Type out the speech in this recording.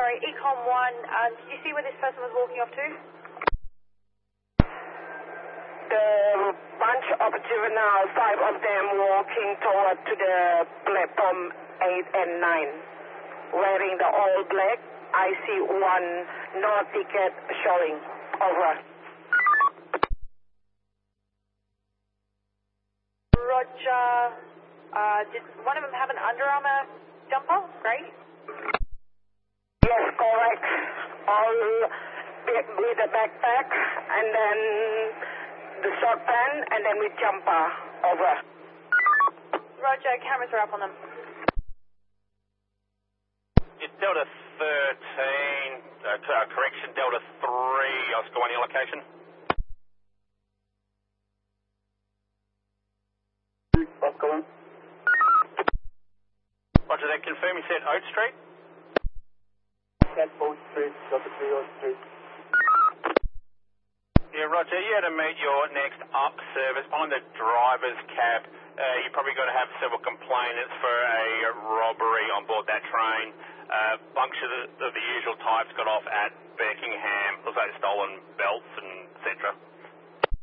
sorry, Econ 1, did you see where this person was walking off to? The bunch of juveniles, 5 of them walking toward to the platform 8 and 9, wearing the all black. I see one no ticket showing. Over. Roger. Did one of them have an Under Armour jumper? Great. Yes, correct. All with a backpack, and then the short pant, and then with jumper. Over. Roger, cameras are up on them. It's Delta 13, correction, Delta 3, Oscar 1, your location? Oscar 1. Roger that, confirm you said Oat Street? Cat Oat Street, Delta 3 Oat Street. Yeah, Roger, you had to meet your next up service behind the driver's cab. You're probably going to have several complainants for a robbery on board that train. Bunch of the usual types got off at Beckingham. Looks like stolen belts and etc.